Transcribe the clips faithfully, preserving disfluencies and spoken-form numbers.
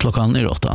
Klockan är åtta.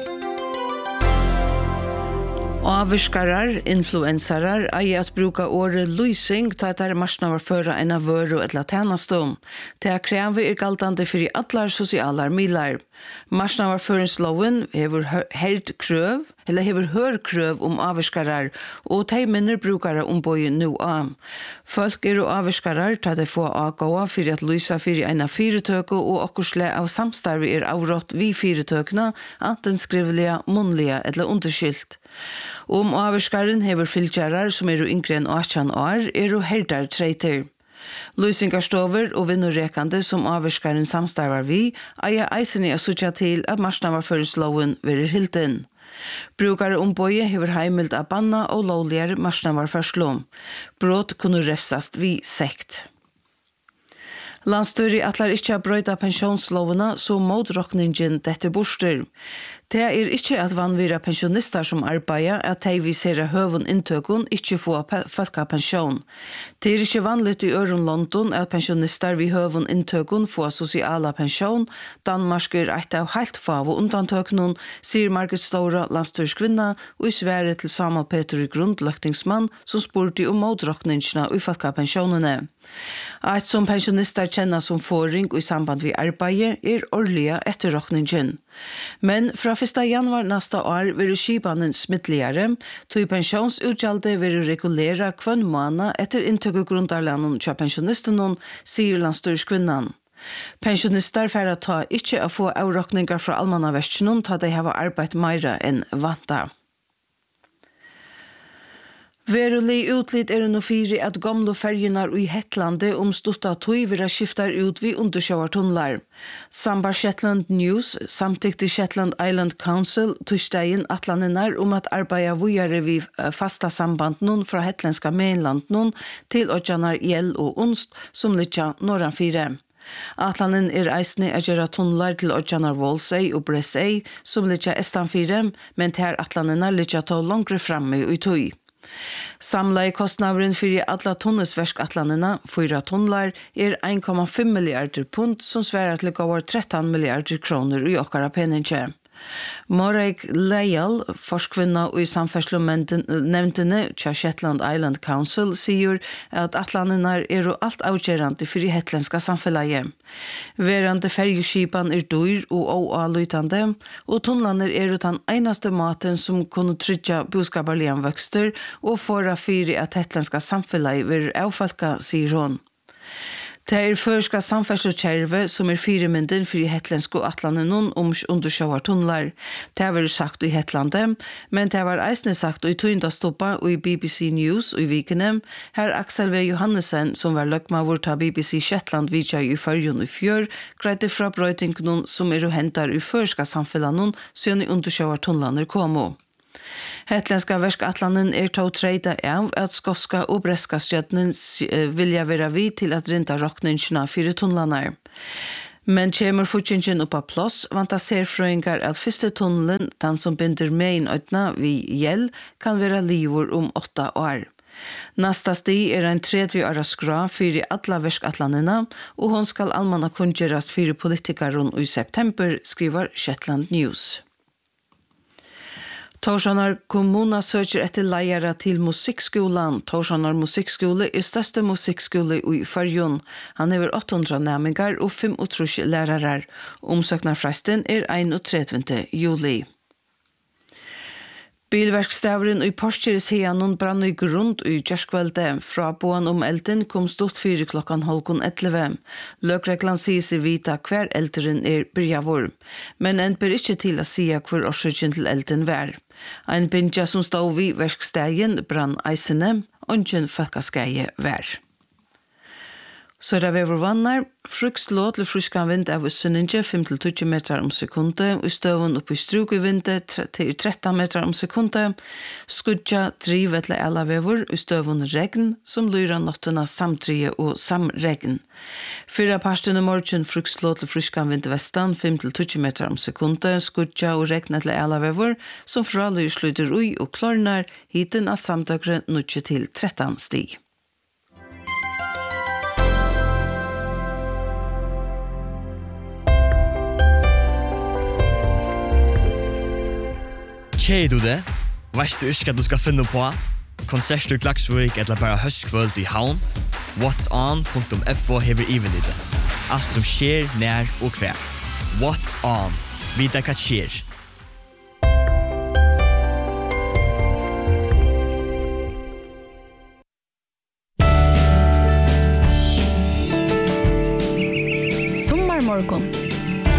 Avviskarar, influensarar, eier at bruka året lysing til at det er marsnavarføra enn av vøru eller tjenestånd. Det er krevet er galtande for i allar sosialar milar. Marsnavarføringsloven hever helt krøv, eller hever hør krøv om avviskarar, og de minner brukare om bøy nu av. Folk er og avviskarar til de få avgåa for at lysa for enn av firetøke og okkursle av samstarvi er avrått vi firetøkene, anten skrivelige, munnlige eller underskilt. Om avviskaren hever fylkjarar som er yngre enn åtjan år, er og herdar treiter. Lysingarstover og vinnorrekande som avviskaren samstarvar vi, eier eisen i associa til at marsnavarføringsloven verer hilden. Brukare ombøye hever heimild av banna og lovligere marsnavarførslom. Brot kunne refsast vi sekt. Landstøri atlar ikkje a brøyta pensjonslovene så motrokningen dette borster. Det er ikke at vanvira pensjonister som arbeider at de viserer høven inntøkken ikke få folka pensjon. Det er ikke vanligt i Øren London at pensjonister vi høven inntøkken få sosiala pensjon. Danmark er et av helt fav og undantøkken, sier Margit Stora, landstørskvinna, og i svære til Samuel Peter i grunn, løktingsmann, som spurte om motrokningene og folka pensjonene. Et som pensjonister kjenner som forring i samband med arbeidet er årlige etterrokningen. Men fra første januar neste år vil skipanen smittligere, tog pensjonsutgjaldet vil regulere kvann måned etter inntøkkegrundarlanen til pensjonistene, sier landstørskvinnan. Pensjonister får ta ikke å få avrokninger fra almannaverskenen til de har arbeidt mer enn vanta. Verulig utlitt er no fyri at gamle fergenar i Hettlande omstutta tøy vera skiftar ut vi undersjøvartunnlar. Sambar Shetland News samtykte Shetland Island Council tøysdagen atlanenar om at arbeida vujare vi fasta samband nun fra hetlandska mainland nun til Odjanar Gjell og Unst som litja norran fire. Atlanen er eisne a gjera tunnlar til Odjanar Volsøy og Bressøy som litja estan fire, men ter atlanena litja to langre framme i tøy. Samlai kostnavren fyrir alla tunnelsverskatlanina, fyra tunnlar, er en komma fem milliarder pund som sværer til over tretton milliarder kroner i okkara peninge. Moraik Leial, forskvinna og i samferdslemevntene til Shetland Island Council, sier at atlanene er alt avgjerande for i hetlandska samfellaget. Verande fergeskipan er dyr og oalytande, og tunnlaner er den einaste maten som kunne trygga boskaparlian vøkster og fåra fyri at hetlandska samfellaget vil avfalka, sier hon. Det er førska samferdselskerve som er firemynden for i hetlandsk og atlanen om undersjøvartunnlar. Det har vært sagt i Hettlande, men det var eisne sagt i Tøyndastoppa og i B B C News og i Vikene. Her Aksel V. Johannesen, som var løgmavur til B B C Shetland vidtja i fyrjun i fjør, greide fra brøytingene som er å hentar i førska samfellanen siden i undersjøvartunnlaner komo. Hetlandska verskatlanen er tog treida av at skoska og breska stjøtnen vilja vera vi til at rinta rokningsna fire tunnlanar. Men kjemur fortjengjen oppa plås, vanta serfrøyngar at første tunnelen, den som binder mein øytna vi gjeld, kan vera livor om åtta år. Nasta sti er en tredje åra skra fyrir alla verskatlanina, og hon skal almanna kunngerast fyrir politikarun i september, skriver Shetland News. Torsjanar kommuna søker etter leiere til musikkskolan. Torsjanar musikkskole er største musikkskole i Fyrjun. Han hever åtte hundre nærmengar og femogtrýss lærere. Omsøknarfresten er einogtrettende juli. Bilverkstavren i Porskjeresheanon brann i grund i Gjørskvelde. Fra boan om elden kom stort fire klokkan halvkon elleve. Løkreglan sier seg vita hver elderen er byrjavor, men en ber ikke til å sia hver årsøkjen til elden vær. Ein bindja som stod vid verkstegen brann eisene, og en folkaskeie vær. Så er det vever vannar, frukslå til fruskan vind av Øsseninge fem til tjúgu metrar om sekundet, og støven oppe i struk i vindet til tretton metrar om sekundet, skudja driv etter alla vever, og støven regn, som lyra nottena samtrie og samregn. Fyra parsten i morgen frukslå til fruskan vind vestan fem til tjúgu metrar om sekundet, skudja og regn etter alla vever, som fralyr slutter ui og klornar, hiten av samdøkre nutje til tretton stig. Kjei du det? Veist du ikke at du skal finne på? Konserter i Klaksvik eller bare høstkvöld i Havn? what's on punktum f o hever even lite. Alt som skjer, nær og hver. What's on? Vita hva skjer. Sommarmorgon